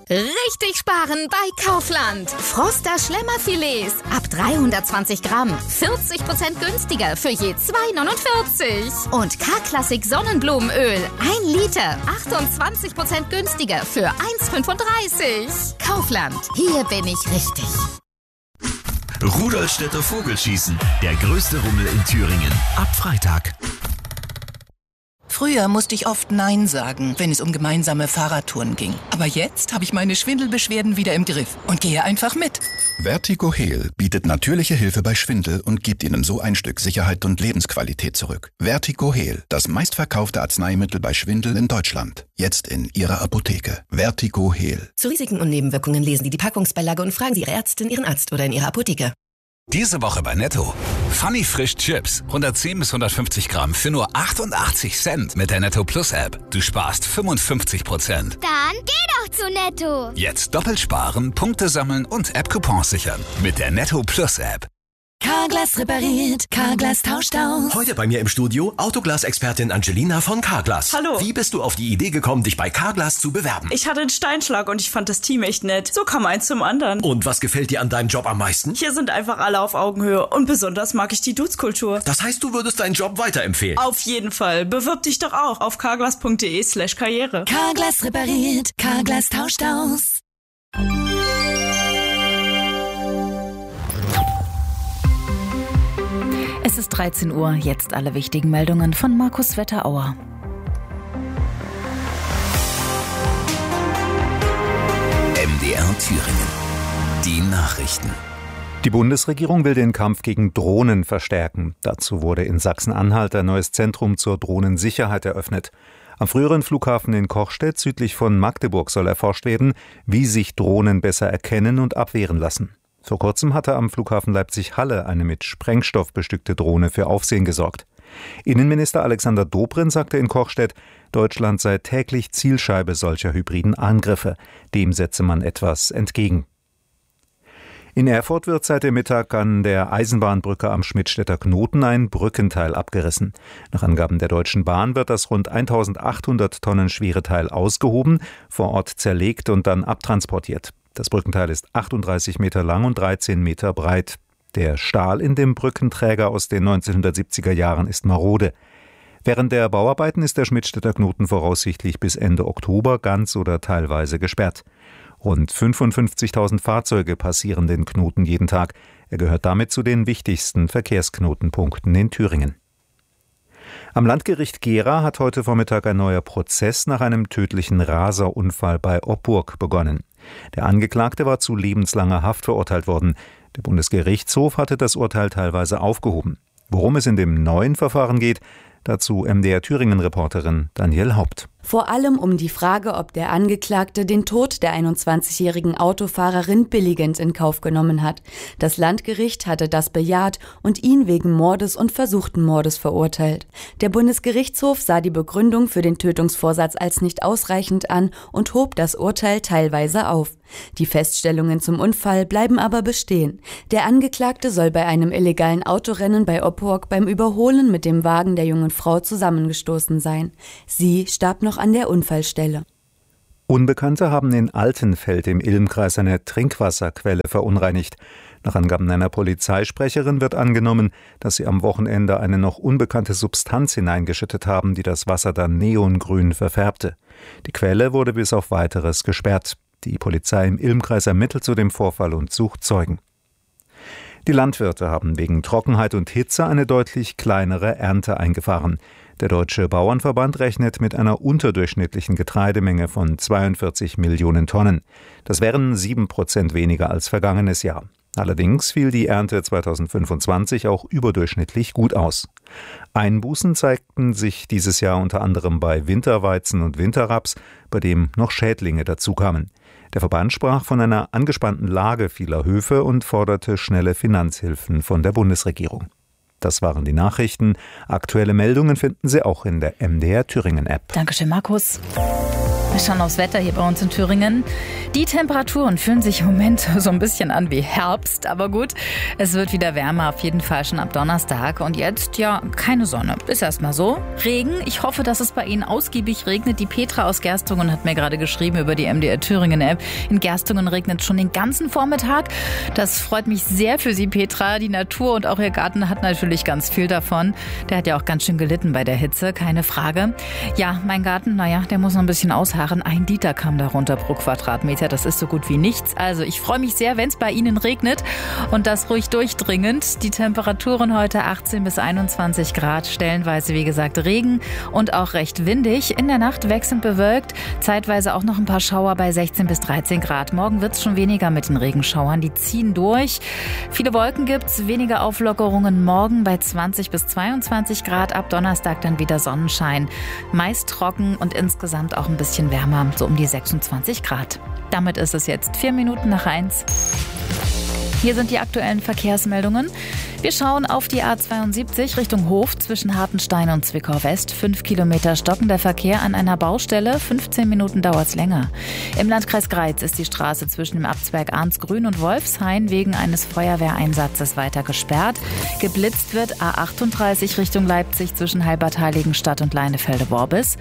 Richtig sparen bei Kaufland. Froster Schlemmerfilets ab 320 Gramm. 40% günstiger für je 2,49. Und K-Klassik Sonnenblumenöl 1 Liter. 28% günstiger für 1,35. Kaufland. Hier bin ich richtig. Rudolstädter Vogelschießen. Der größte Rummel in Thüringen. Ab Freitag. Früher musste ich oft Nein sagen, wenn es um gemeinsame Fahrradtouren ging. Aber jetzt habe ich meine Schwindelbeschwerden wieder im Griff und gehe einfach mit. VertigoHeal bietet natürliche Hilfe bei Schwindel und gibt Ihnen so ein Stück Sicherheit und Lebensqualität zurück. VertigoHeal, das meistverkaufte Arzneimittel bei Schwindel in Deutschland. Jetzt in Ihrer Apotheke. VertigoHeal. Zu Risiken und Nebenwirkungen lesen Sie die Packungsbeilage und fragen Sie Ihre Ärztin, Ihren Arzt oder in Ihrer Apotheke. Diese Woche bei Netto. Funny Frisch Chips. 110 bis 150 Gramm für nur 88 Cent mit der Netto Plus App. Du sparst 55%. Dann geh doch zu Netto. Jetzt doppelt sparen, Punkte sammeln und App-Coupons sichern. Mit der Netto Plus App. Carglass repariert, Carglass tauscht aus. Heute bei mir im Studio Autoglas-Expertin Angelina von Carglass. Hallo. Wie bist du auf die Idee gekommen, dich bei Carglass zu bewerben? Ich hatte einen Steinschlag und ich fand das Team echt nett. So kam eins zum anderen. Und was gefällt dir an deinem Job am meisten? Hier sind einfach alle auf Augenhöhe und besonders mag ich die Dudes-Kultur. Das heißt, du würdest deinen Job weiterempfehlen? Auf jeden Fall. Bewirb dich doch auch auf carglass.de/karriere. Carglass repariert, Carglass tauscht aus. Es ist 13 Uhr, jetzt alle wichtigen Meldungen von Markus Wetterauer. MDR Thüringen. Die Nachrichten. Die Bundesregierung will den Kampf gegen Drohnen verstärken. Dazu wurde in Sachsen-Anhalt ein neues Zentrum zur Drohnensicherheit eröffnet. Am früheren Flughafen in Kochstedt südlich von Magdeburg soll erforscht werden, wie sich Drohnen besser erkennen und abwehren lassen. Vor kurzem hatte am Flughafen Leipzig-Halle eine mit Sprengstoff bestückte Drohne für Aufsehen gesorgt. Innenminister Alexander Dobrindt sagte in Kochstedt, Deutschland sei täglich Zielscheibe solcher hybriden Angriffe. Dem setze man etwas entgegen. In Erfurt wird seit dem Mittag an der Eisenbahnbrücke am Schmidtstädter Knoten ein Brückenteil abgerissen. Nach Angaben der Deutschen Bahn wird das rund 1800 Tonnen schwere Teil ausgehoben, vor Ort zerlegt und dann abtransportiert. Das Brückenteil ist 38 Meter lang und 13 Meter breit. Der Stahl in dem Brückenträger aus den 1970er Jahren ist marode. Während der Bauarbeiten ist der Schmidtstädter Knoten voraussichtlich bis Ende Oktober ganz oder teilweise gesperrt. Rund 55.000 Fahrzeuge passieren den Knoten jeden Tag. Er gehört damit zu den wichtigsten Verkehrsknotenpunkten in Thüringen. Am Landgericht Gera hat heute Vormittag ein neuer Prozess nach einem tödlichen Raserunfall bei Oppurg begonnen. Der Angeklagte war zu lebenslanger Haft verurteilt worden. Der Bundesgerichtshof hatte das Urteil teilweise aufgehoben. Worum es in dem neuen Verfahren geht, dazu MDR Thüringen-Reporterin Danielle Haupt. Vor allem um die Frage, ob der Angeklagte den Tod der 21-jährigen Autofahrerin billigend in Kauf genommen hat. Das Landgericht hatte das bejaht und ihn wegen Mordes und versuchten Mordes verurteilt. Der Bundesgerichtshof sah die Begründung für den Tötungsvorsatz als nicht ausreichend an und hob das Urteil teilweise auf. Die Feststellungen zum Unfall bleiben aber bestehen. Der Angeklagte soll bei einem illegalen Autorennen bei Oppurg beim Überholen mit dem Wagen der jungen Frau zusammengestoßen sein. Sie starb noch an der Unfallstelle. Unbekannte haben in Altenfeld im Ilmkreis eine Trinkwasserquelle verunreinigt. Nach Angaben einer Polizeisprecherin wird angenommen, dass sie am Wochenende eine noch unbekannte Substanz hineingeschüttet haben, die das Wasser dann neongrün verfärbte. Die Quelle wurde bis auf Weiteres gesperrt. Die Polizei im Ilmkreis ermittelt zu dem Vorfall und sucht Zeugen. Die Landwirte haben wegen Trockenheit und Hitze eine deutlich kleinere Ernte eingefahren. Der Deutsche Bauernverband rechnet mit einer unterdurchschnittlichen Getreidemenge von 42 Millionen Tonnen. Das wären 7% weniger als vergangenes Jahr. Allerdings fiel die Ernte 2025 auch überdurchschnittlich gut aus. Einbußen zeigten sich dieses Jahr unter anderem bei Winterweizen und Winterraps, bei dem noch Schädlinge dazukamen. Der Verband sprach von einer angespannten Lage vieler Höfe und forderte schnelle Finanzhilfen von der Bundesregierung. Das waren die Nachrichten. Aktuelle Meldungen finden Sie auch in der MDR Thüringen App. Dankeschön, Markus. Wir schauen aufs Wetter hier bei uns in Thüringen. Die Temperaturen fühlen sich im Moment so ein bisschen an wie Herbst, aber gut, es wird wieder wärmer, auf jeden Fall schon ab Donnerstag. Und jetzt, ja, keine Sonne. Ist erstmal so. Regen, ich hoffe, dass es bei Ihnen ausgiebig regnet. Die Petra aus Gerstungen hat mir gerade geschrieben über die MDR Thüringen App. In Gerstungen regnet schon den ganzen Vormittag. Das freut mich sehr für Sie, Petra. Die Natur und auch Ihr Garten hat natürlich ganz viel davon. Der hat ja auch ganz schön gelitten bei der Hitze, keine Frage. Ja, mein Garten, der muss noch ein bisschen ausharren. 1 Liter kam da runter pro Quadratmeter. Das ist so gut wie nichts. Also ich freue mich sehr, wenn es bei Ihnen regnet und das ruhig durchdringend. Die Temperaturen heute 18 bis 21 Grad, stellenweise wie gesagt Regen und auch recht windig. In der Nacht wechselnd bewölkt, zeitweise auch noch ein paar Schauer bei 16 bis 13 Grad. Morgen wird es schon weniger mit den Regenschauern, die ziehen durch. Viele Wolken gibt's, weniger Auflockerungen morgen bei 20 bis 22 Grad. Ab Donnerstag dann wieder Sonnenschein. Meist trocken und insgesamt auch ein bisschen wärmer, so um die 26 Grad. Damit ist es jetzt 4 Minuten nach 1. Hier sind die aktuellen Verkehrsmeldungen. Wir schauen auf die A72 Richtung Hof zwischen Hartenstein und Zwickau West. 5 Kilometer stockender Verkehr an einer Baustelle. 15 Minuten dauert's länger. Im Landkreis Greiz ist die Straße zwischen dem Abzweig Arnsgrün und Wolfshain wegen eines Feuerwehreinsatzes weiter gesperrt. Geblitzt wird A38 Richtung Leipzig zwischen Halbert-Heiligenstadt und Leinefelde-Worbis.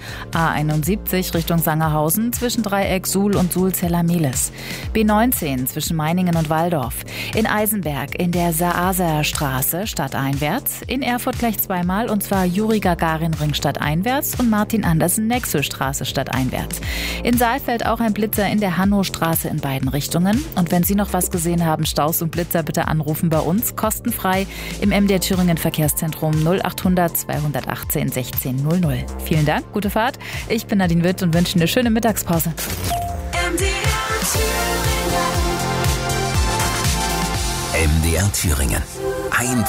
A71 Richtung Sangerhausen zwischen Dreieck Suhl und Suhl-Zellermehlis. B19 zwischen Meiningen und Walldorf. In Eisenberg in der Saaser Straße stadteinwärts, in Erfurt gleich zweimal und zwar Juri-Gagarin-Ring stadteinwärts und Martin-Andersen-Nexel-Straße stadteinwärts. In Saalfeld auch ein Blitzer in der Hannostraße in beiden Richtungen. Und wenn Sie noch was gesehen haben, Staus und Blitzer, bitte anrufen bei uns, kostenfrei im MDR Thüringen Verkehrszentrum 0800 218 1600. Vielen Dank, gute Fahrt. Ich bin Nadine Witt und wünsche eine schöne Mittagspause. MDR Thüringen. Ein